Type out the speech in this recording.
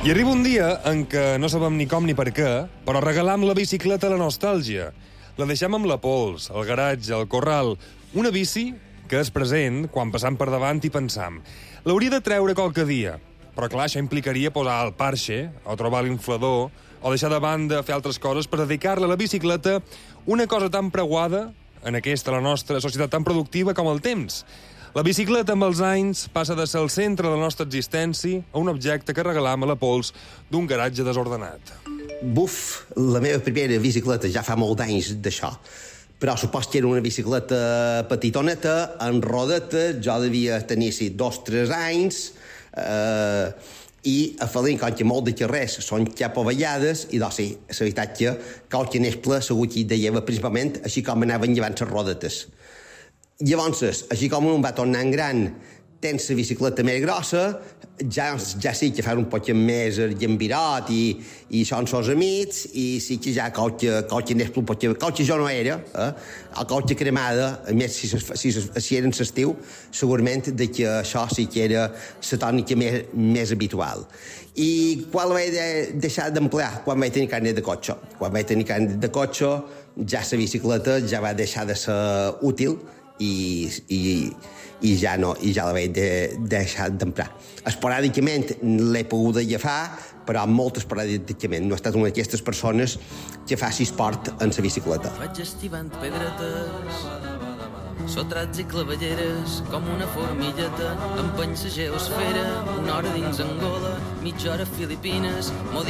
I arriba un dia en què no sabem ni com ni per què, però regalam la bicicleta a la nostàlgia. La deixem amb la pols, al garatge, al corral. Una bici que és present quan passam per davant i pensam. L'hauria de treure qualque dia. Però clar, això implicaria posar el parxe, o trobar l'inflador, o deixar de banda fer altres coses per dedicar-la a la bicicleta, una cosa tan preuada en aquesta, la nostra societat tan productiva com el temps. La bicicleta, amb els anys, passa de ser el centre de la nostra existència a un objecte que regalam a la pols d'un garatge desordenat. Buf, la meva primera bicicleta ja fa molt d'anys d'això. Però supos que era una bicicleta petitoneta, en rodeta, jo devia tenir 2 o 3 anys, i a Falent, com que molt de carrers són capavallades, i doncs sí, la veritat que qualque nesple segur que hi deia principalment així com anaven llevant les rodetes. Llavors, així com un va tornant gran, tens la bicicleta més grossa, ja sí que fa un poc més llambirot i són sos amics, i sí que ja qualque nesple, qualque jo no era, o qualque cremada, a més, si eren l'estiu, segurament que això sí que era la tònica més habitual. I quan la vaig deixar d'emplear? Quan vaig tenir carnet de cotxe. Quan vaig tenir carnet de cotxe, ja la bicicleta ja va deixar de ser útil, i ja la vaig deixar d'emprar. Esporàdicament l'he pogut agafar, però molt esporàdicament. No he estat una d'aquestes persones que faci esport en la bicicleta. Vaig estivant pedretes, sotrats i clavelleres, com una formigueta, empeny la geosfera, una hora dins Angola, mitja hora a Filipines,